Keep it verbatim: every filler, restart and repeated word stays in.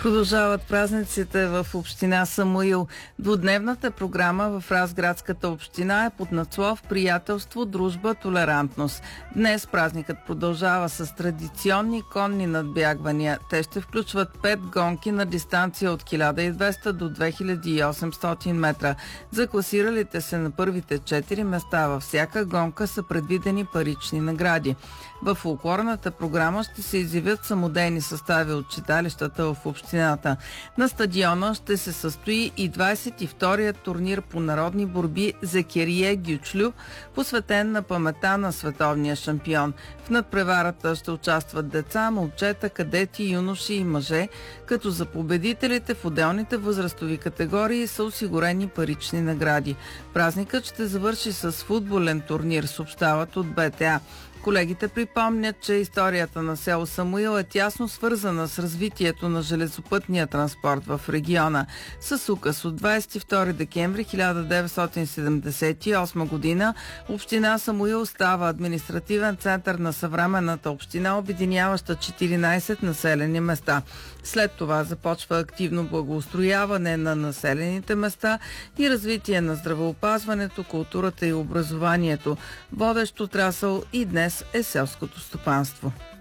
Продължават празниците в община Самуил. Двудневната програма в Разградската община е под надслов приятелство, дружба, толерантност. Днес празникът продължава с традиционни конни надбягвания. Те ще включват пет гонки на дистанция от хиляда и двеста до две хиляди и осемстотин метра. За класиралите се на първите четири места във всяка гонка са предвидени парични награди. В фолклорната програма ще се изявят самодейни състави от читалищата в общината. На стадиона ще се състои и двадесет и вторият турнир по народни борби Зекерие Гючлю, посветен на паметта на световния шампион. В надпреварата ще участват деца, момчета, кадети, юноши и мъже, като за победителите в отделните възрастови категории са осигурени парични награди. Празникът ще завърши с футболен турнир, съобщават от БТА. Колегите припомнят, че историята на село Самуил е тясно свързана с развитието на железопътния транспорт в региона. С указ от двадесет и втори декември хиляда деветстотин седемдесет и осма година община Самуил става административен център на съвременната община, обединяваща четиринадесет населени места. След това започва активно благоустрояване на населените места и развитие на здравеопазването, културата и образованието. Водещ отрасъл и днес е селското стопанство.